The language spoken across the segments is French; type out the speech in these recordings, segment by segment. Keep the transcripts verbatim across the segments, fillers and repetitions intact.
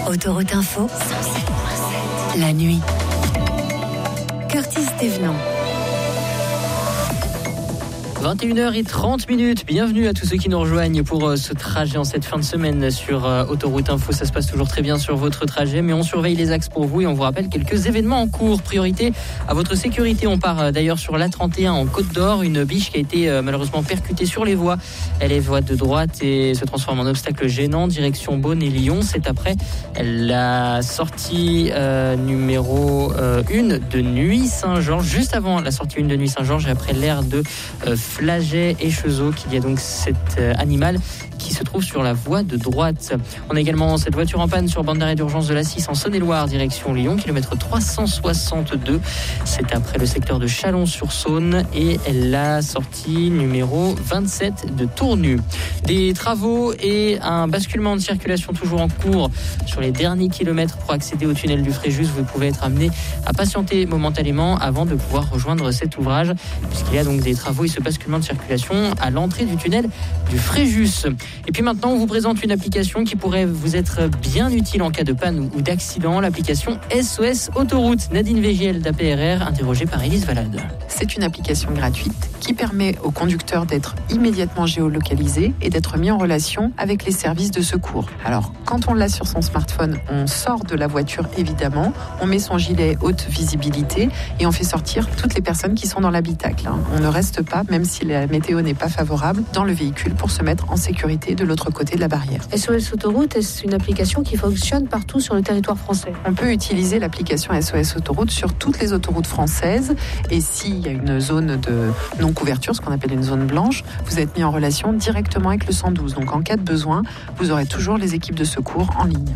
Autoroute Info, cent sept virgule sept. La nuit. Curtis Thévenant. vingt et une heures trente minutes, bienvenue à tous ceux qui nous rejoignent pour euh, ce trajet en cette fin de semaine sur euh, Autoroute Info. Ça se passe toujours très bien sur votre trajet, mais on surveille les axes pour vous et on vous rappelle quelques événements en cours. Priorité à votre sécurité. On part euh, d'ailleurs sur l'A trente et un en Côte d'Or, une biche qui a été euh, malheureusement percutée sur les voies. Elle est voie de droite et se transforme en obstacle gênant, direction Beaune et Lyon. C'est après la sortie euh, numéro euh, un de Nuit Saint-Georges, juste avant la sortie un de Nuit Saint-Georges et après l'aire de euh, Flaget et Chezeaux, qu'il y a donc cet euh, animal qui se trouve sur la voie de droite. On a également cette voiture en panne sur bande d'arrêt d'urgence de l'A six en Saône-et-Loire, direction Lyon, kilomètre trois cent soixante-deux. C'est après le secteur de Chalon-sur-Saône et la sortie numéro vingt-sept de Tournu. Des travaux et un basculement de circulation toujours en cours sur les derniers kilomètres pour accéder au tunnel du Fréjus. Vous pouvez être amené à patienter momentanément avant de pouvoir rejoindre cet ouvrage, puisqu'il y a donc des travaux et ce basculement de circulation à l'entrée du tunnel du Fréjus. Et puis maintenant, on vous présente une application qui pourrait vous être bien utile en cas de panne ou d'accident, l'application S O S Autoroute. Nadine Végiel d'A P R R, interrogée par Élise Valade. C'est une application gratuite qui permet aux conducteurs d'être immédiatement géolocalisés et d'être mis en relation avec les services de secours. Alors, quand on l'a sur son smartphone, on sort de la voiture évidemment, on met son gilet haute visibilité et on fait sortir toutes les personnes qui sont dans l'habitacle. On ne reste pas, même si la météo n'est pas favorable, dans le véhicule pour se mettre en sécurité de l'autre côté de la barrière. S O S Autoroute, est une application qui fonctionne partout sur le territoire français. On peut utiliser l'application S O S Autoroute sur toutes les autoroutes françaises et s'il y a une zone de non-couverture, ce qu'on appelle une zone blanche, vous êtes mis en relation directement avec le cent douze. Donc en cas de besoin, vous aurez toujours les équipes de secours en ligne.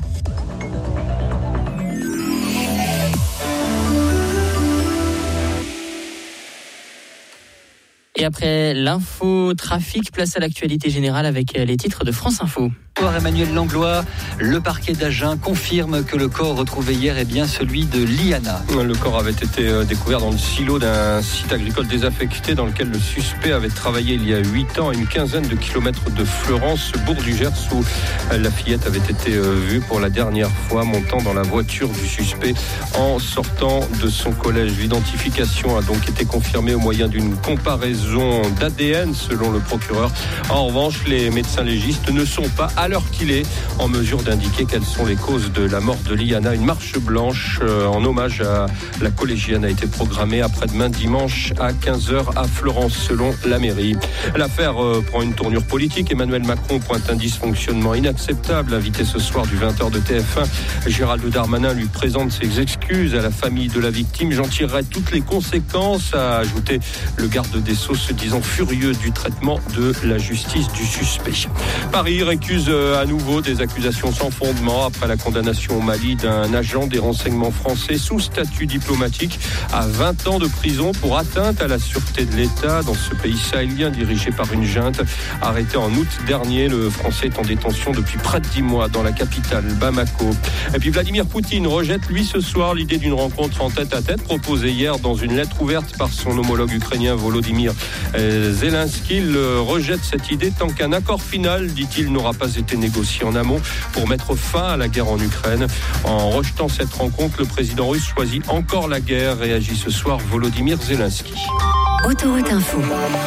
Et après l'info trafic, place à l'actualité générale avec les titres de France Info. Emmanuel Langlois, le parquet d'Agen confirme que le corps retrouvé hier est bien celui de Liana. Le corps avait été découvert dans le silo d'un site agricole désaffecté dans lequel le suspect avait travaillé il y a huit ans à une quinzaine de kilomètres de Fleurance, bourg du Gers, où la fillette avait été vue pour la dernière fois montant dans la voiture du suspect en sortant de son collège. L'identification a donc été confirmée au moyen d'une comparaison d'A D N selon le procureur. En revanche, les médecins légistes ne sont pas à l'heure qu'il est en mesure d'indiquer quelles sont les causes de la mort de Liana. Une marche blanche euh, en hommage à la collégienne a été programmée après-demain dimanche à quinze heures à Florence selon la mairie. L'affaire euh, prend une tournure politique. Emmanuel Macron pointe un dysfonctionnement inacceptable. Invité ce soir du vingt heures de T F un, Gérald Darmanin lui présente ses excuses à la famille de la victime. J'en tirerai toutes les conséquences, a ajouté le garde des Sceaux, se disant furieux du traitement de la justice du suspect. Paris récuse à nouveau des accusations sans fondement après la condamnation au Mali d'un agent des renseignements français sous statut diplomatique à vingt ans de prison pour atteinte à la sûreté de l'État dans ce pays sahélien dirigé par une junte. Arrêté en août dernier, le Français est en détention depuis près de dix mois dans la capitale, Bamako. Et puis Vladimir Poutine rejette lui ce soir l'idée d'une rencontre en tête-à-tête proposée hier dans une lettre ouverte par son homologue ukrainien Volodymyr Zelensky. Il rejette cette idée tant qu'un accord final, dit-il, n'aura pas été négocié en amont pour mettre fin à la guerre en Ukraine. En rejetant cette rencontre, le président russe choisit encore la guerre, réagit ce soir Volodymyr Zelensky. Autoroute Info,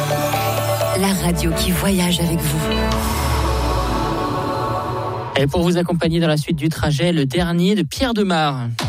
la radio qui voyage avec vous. Et pour vous accompagner dans la suite du trajet, le dernier de Pierre Demar.